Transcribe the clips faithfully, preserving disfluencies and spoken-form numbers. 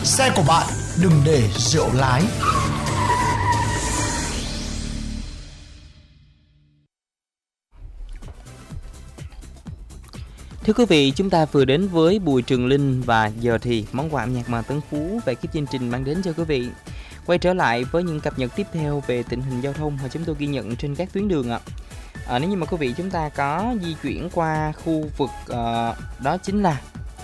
xe của bạn đừng để rượu lái. Thưa quý vị, chúng ta vừa đến với Bùi Trường Linh và giờ thì món quà âm nhạc mà Tấn Phú về kiếp chương trình mang đến cho quý vị. Quay trở lại với những cập nhật tiếp theo về tình hình giao thông mà chúng tôi ghi nhận trên các tuyến đường ạ. À, nếu như mà quý vị chúng ta có di chuyển qua khu vực uh, đó chính là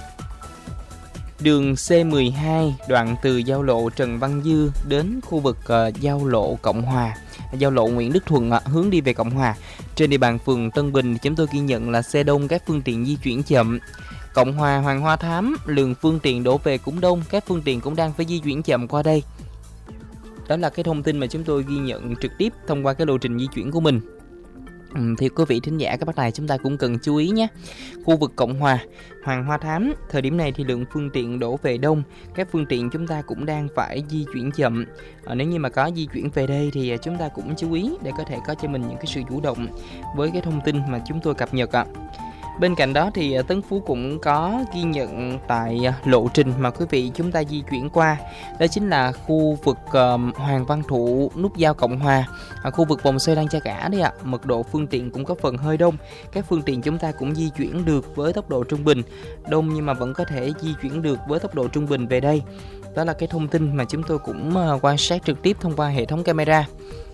đường C mười hai đoạn từ giao lộ Trần Văn Dư đến khu vực uh, giao lộ Cộng Hòa, giao lộ Nguyễn Đức Thuận uh, hướng đi về Cộng Hòa. Trên địa bàn phường Tân Bình chúng tôi ghi nhận là xe đông, các phương tiện di chuyển chậm. Cộng Hòa Hoàng Hoa Thám, lượng phương tiện đổ về cũng đông, các phương tiện cũng đang phải di chuyển chậm qua đây. Đó là cái thông tin mà chúng tôi ghi nhận trực tiếp thông qua cái lộ trình di chuyển của mình. Ừ, thì quý vị thính giả các bác tài chúng ta cũng cần chú ý nhé. Khu vực Cộng Hòa, Hoàng Hoa Thám, thời điểm này thì lượng phương tiện đổ về đông, các phương tiện chúng ta cũng đang phải di chuyển chậm. À, nếu như mà có di chuyển về đây thì chúng ta cũng chú ý để có thể có cho mình những cái sự chủ động với cái thông tin mà chúng tôi cập nhật ạ. À. Bên cạnh đó thì Tấn Phú cũng có ghi nhận tại lộ trình mà quý vị chúng ta di chuyển qua, đó chính là khu vực uh, Hoàng Văn Thụ, nút giao Cộng Hòa, à, khu vực vòng xoay Lăng Cha Cả đấy ạ. À. Mật độ phương tiện cũng có phần hơi đông, các phương tiện chúng ta cũng di chuyển được với tốc độ trung bình, đông nhưng mà vẫn có thể di chuyển được với tốc độ trung bình về đây. Đó là cái thông tin mà chúng tôi cũng uh, quan sát trực tiếp thông qua hệ thống camera.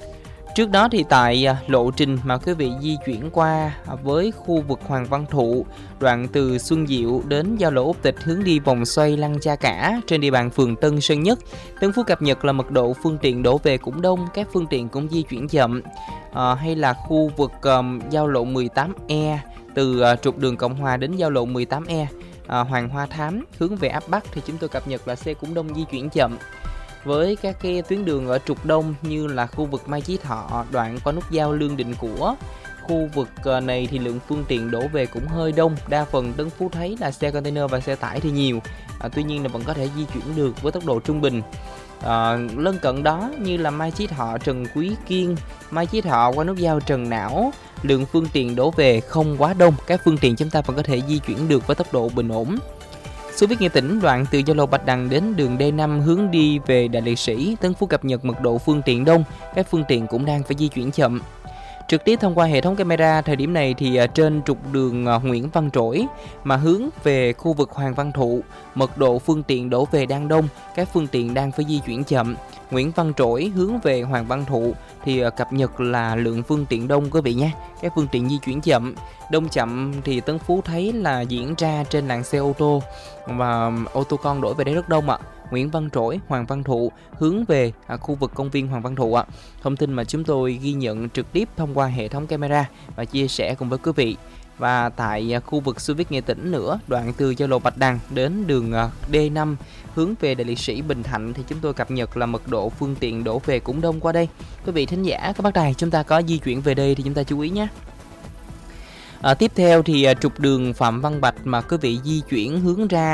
Trước đó thì tại lộ trình mà quý vị di chuyển qua với khu vực Hoàng Văn Thụ, đoạn từ Xuân Diệu đến giao lộ Úc Tịch hướng đi vòng xoay Lăng Cha Cả trên địa bàn phường Tân Sơn Nhất, Tấn Phú cập nhật là mật độ phương tiện đổ về cũng đông, các phương tiện cũng di chuyển chậm. À, hay là khu vực um, giao lộ mười tám E từ uh, trục đường Cộng Hòa đến giao lộ mười tám E, à, Hoàng Hoa Thám hướng về áp Bắc thì chúng tôi cập nhật là xe cũng đông, di chuyển chậm. Với các cái tuyến đường ở trục đông như là khu vực Mai Chí Thọ, đoạn qua nút giao Lương Định Của, khu vực này thì lượng phương tiện đổ về cũng hơi đông, đa phần Tấn Phú thấy là xe container và xe tải thì nhiều, à, tuy nhiên là vẫn có thể di chuyển được với tốc độ trung bình. À, lân cận đó như là Mai Chí Thọ, Trần Quý Kiên, Mai Chí Thọ qua nút giao Trần Não, lượng phương tiện đổ về không quá đông, các phương tiện chúng ta vẫn có thể di chuyển được với tốc độ bình ổn. Xô Viết Nghệ Tĩnh, đoạn từ giao lộ Bạch Đằng đến đường D năm hướng đi về Đại Liệt Sĩ, Tấn Phú cập nhật mật độ phương tiện đông, các phương tiện cũng đang phải di chuyển chậm. Trực tiếp thông qua hệ thống camera, thời điểm này thì trên trục đường Nguyễn Văn Trỗi mà hướng về khu vực Hoàng Văn Thụ, mật độ phương tiện đổ về đang đông, các phương tiện đang phải di chuyển chậm. Nguyễn Văn Trỗi hướng về Hoàng Văn Thụ thì cập nhật là lượng phương tiện đông quý vị nhé, các phương tiện di chuyển chậm. Đông chậm thì Tấn Phú thấy là diễn ra trên làn xe ô tô và ô tô con đổ về đây rất đông ạ. Nguyễn Văn Trỗi, Hoàng Văn Thụ hướng về à, khu vực công viên Hoàng Văn Thụ ạ. Thông tin mà chúng tôi ghi nhận trực tiếp thông qua hệ thống camera và chia sẻ cùng với quý vị. Và tại à, khu vực Xô Viết Nghệ Tĩnh nữa, đoạn từ giao lộ Bạch Đằng đến đường à, D năm hướng về Đại Liệt Sĩ Bình Thạnh thì chúng tôi cập nhật là mật độ phương tiện đổ về cũng đông qua đây. Quý vị thính giả các bác đài chúng ta có di chuyển về đây thì chúng ta chú ý nhé. À, tiếp theo thì à, trục đường Phạm Văn Bạch mà quý vị di chuyển hướng ra